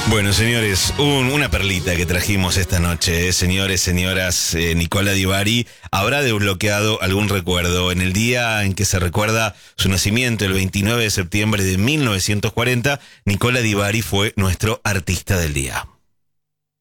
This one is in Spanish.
Bueno, señores, una perlita que trajimos esta noche, señores, señoras. Nicola Di Bari habrá desbloqueado algún recuerdo. En el día en que se recuerda su nacimiento, el 29 de septiembre de 1940, Nicola Di Bari fue nuestro artista del día.